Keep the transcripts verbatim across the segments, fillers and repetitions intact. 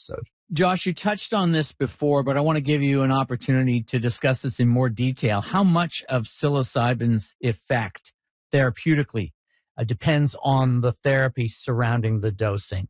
episode. Josh, you touched on this before, but I want to give you an opportunity to discuss this in more detail. How much of psilocybin's effect therapeutically uh, depends on the therapy surrounding the dosing?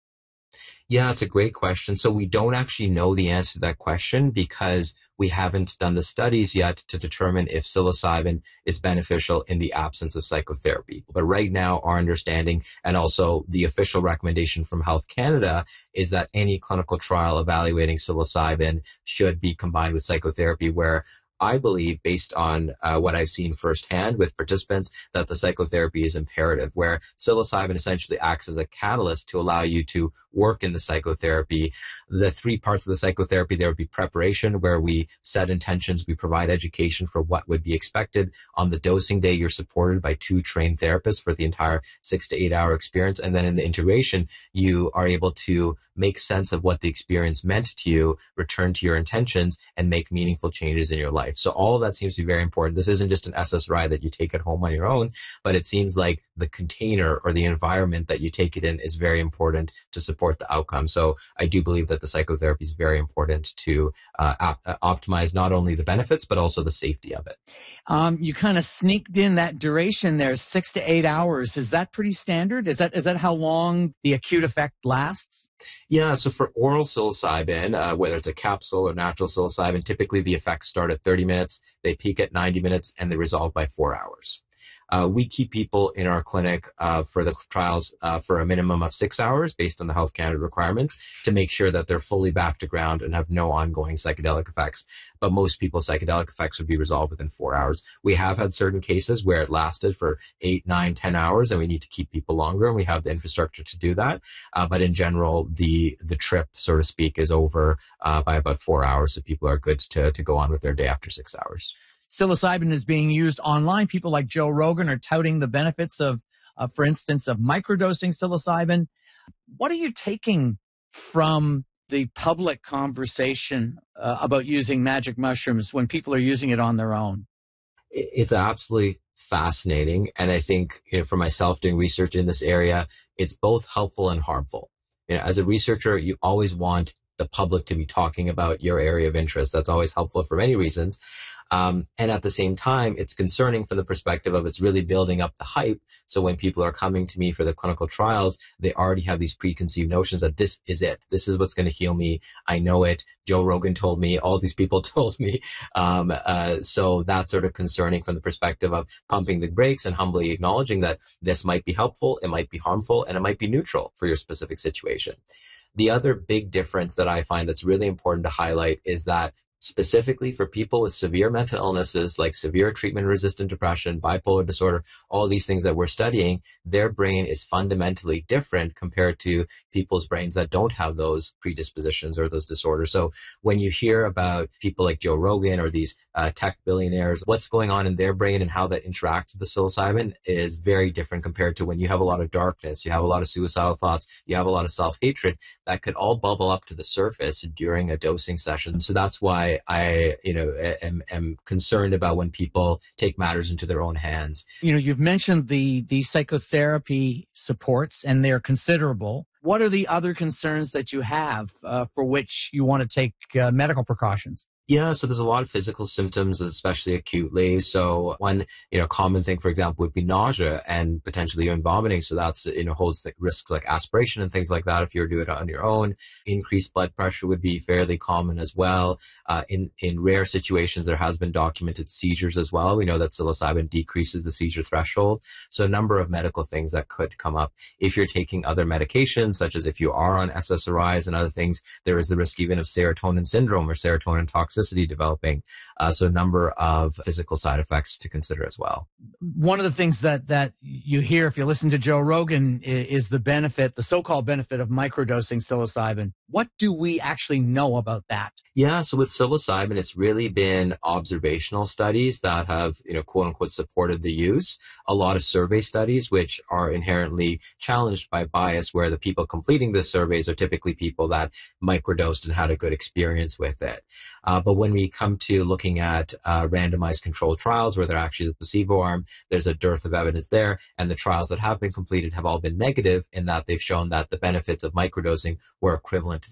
Yeah, it's a great question. So we don't actually know the answer to that question because we haven't done the studies yet to determine if psilocybin is beneficial in the absence of psychotherapy. But right now, our understanding and also the official recommendation from Health Canada is that any clinical trial evaluating psilocybin should be combined with psychotherapy, where I believe, based on uh, what I've seen firsthand with participants, that the psychotherapy is imperative, where psilocybin essentially acts as a catalyst to allow you to work in the psychotherapy. The three parts of the psychotherapy, there would be preparation, where we set intentions, we provide education for what would be expected. On the dosing day, you're supported by two trained therapists for the entire six to eight hour experience. And then in the integration, you are able to make sense of what the experience meant to you, return to your intentions, and make meaningful changes in your life. So all of that seems to be very important. This isn't just an S S R I that you take at home on your own, but it seems like the container or the environment that you take it in is very important to support the outcome. So I do believe that the psychotherapy is very important to uh, op- optimize not only the benefits, but also the safety of it. Um, you kind of sneaked in that duration there, six to eight hours. Is that pretty standard? Is that is that how long the acute effect lasts? Yeah, so for oral psilocybin, uh, whether it's a capsule or natural psilocybin, typically the effects start at thirty minutes, they peak at ninety minutes, and they resolve by four hours. Uh, we keep people in our clinic uh, for the trials uh, for a minimum of six hours based on the Health Canada requirements to make sure that they're fully back to ground and have no ongoing psychedelic effects. But most people's psychedelic effects would be resolved within four hours. We have had certain cases where it lasted for eight, nine, ten hours, and we need to keep people longer, and we have the infrastructure to do that. Uh, but in general, the the trip, so to speak, is over uh, by about four hours, so people are good to, to go on with their day after six hours. Psilocybin is being used online. People like Joe Rogan are touting the benefits of, uh, for instance, of microdosing psilocybin. What are you taking from the public conversation uh, about using magic mushrooms when people are using it on their own? It's absolutely fascinating. And I think, you know, for myself doing research in this area, it's both helpful and harmful. You know, as a researcher, you always want the public to be talking about your area of interest. That's always helpful for many reasons. Um, and at the same time, it's concerning from the perspective of it's really building up the hype. So when people are coming to me for the clinical trials, they already have these preconceived notions that this is it. This is what's going to heal me. I know it. Joe Rogan told me. All these people told me. Um, uh, so that's sort of concerning from the perspective of pumping the brakes and humbly acknowledging that this might be helpful, it might be harmful, and it might be neutral for your specific situation. The other big difference that I find that's really important to highlight is that specifically for people with severe mental illnesses like severe treatment-resistant depression, bipolar disorder, all these things that we're studying, their brain is fundamentally different compared to people's brains that don't have those predispositions or those disorders. So when you hear about people like Joe Rogan or these uh, tech billionaires, what's going on in their brain and how that interacts with the psilocybin is very different compared to when you have a lot of darkness, you have a lot of suicidal thoughts, you have a lot of self-hatred that could all bubble up to the surface during a dosing session. So that's why I, you know, am, am concerned about when people take matters into their own hands. You know, you've mentioned the the psychotherapy supports, and they're considerable. What are the other concerns that you have uh, for which you want to take uh, medical precautions? Yeah, so there's a lot of physical symptoms, especially acutely. So one, you know, common thing, for example, would be nausea and potentially even vomiting. So that's, you know, holds the risks like aspiration and things like that if you were to do it on your own. Increased blood pressure would be fairly common as well. Uh, in, in rare situations, there has been documented seizures as well. We know that psilocybin decreases the seizure threshold. So a number of medical things that could come up. If you're taking other medications, such as if you are on S S R Is and other things, there is the risk even of serotonin syndrome or serotonin toxicity developing. Uh, so a number of physical side effects to consider as well. One of the things that, that you hear if you listen to Joe Rogan is, is the benefit, the so-called benefit of microdosing psilocybin. What do we actually know about that? Yeah, so with psilocybin, it's really been observational studies that have, you know, quote unquote, supported the use. A lot of survey studies, which are inherently challenged by bias, where the people completing the surveys are typically people that microdosed and had a good experience with it. Uh, but when we come to looking at uh, randomized controlled trials where they're actually the placebo arm, there's a dearth of evidence there. And the trials that have been completed have all been negative in that they've shown that the benefits of microdosing were equivalent